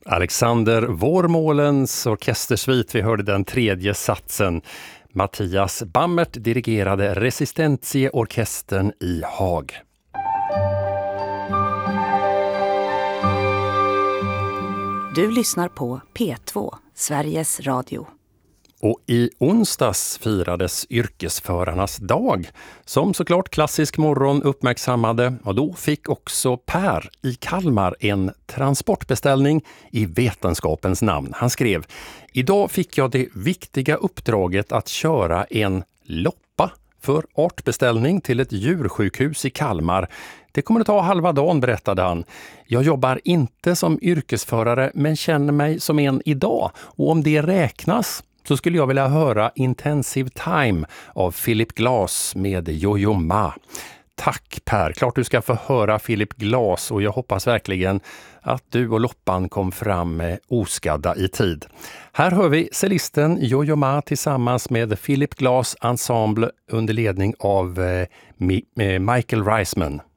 Alexander Vårmålens orkestersvit, vi hörde den tredje satsen. Mattias Bammert dirigerade Resistentieorkestern i Haag. Du lyssnar på P2, Sveriges Radio. Och i onsdags firades yrkesförarnas dag, som såklart Klassisk morgon uppmärksammade, och då fick också Per i Kalmar en transportbeställning i vetenskapens namn. Han skrev: "Idag fick jag det viktiga uppdraget att köra en loppa för artbeställning till ett djursjukhus i Kalmar. Det kommer att ta halva dagen", berättade han. "Jag jobbar inte som yrkesförare men känner mig som en idag, och om det räknas så skulle jag vilja höra Intensive Time av Philip Glass med Yo-Yo Ma." Tack Per, klart du ska få höra Philip Glass, och jag hoppas verkligen att du och loppan kom fram oskadda i tid. Här hör vi cellisten Yo-Yo Ma tillsammans med Philip Glass Ensemble under ledning av Michael Reisman.